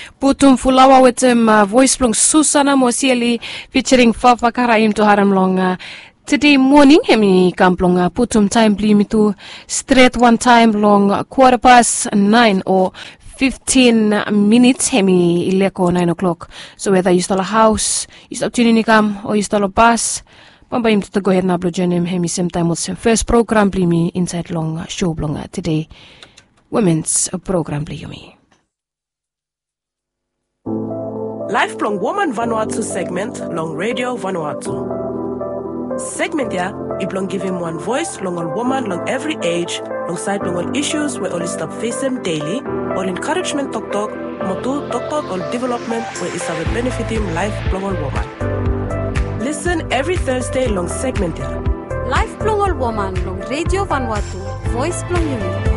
Putum Fulawa with voice from Susana Mosieli featuring Fafa Karaim to Haramlong. Today morning, hemi kamplong putum time blimitu straight one time long 9:15 or 15 minutes hemi ileko 9 o'clock. So whether you still a house, you still tuning kam or you still a bus, Pamba im to go ahead na blojenim hemi same time with some first program blimi inside long show blong today women's program blimi. Lifelong Woman Vanuatu segment long Radio Vanuatu. Segment ya, iblong give him one voice long on woman long every age, long side long on issues where only stop facing daily, all encouragement talk, motu talk all development where is have a benefit him life long on woman. Listen every Thursday long segment ya. Life long on woman long Radio Vanuatu, voice long you.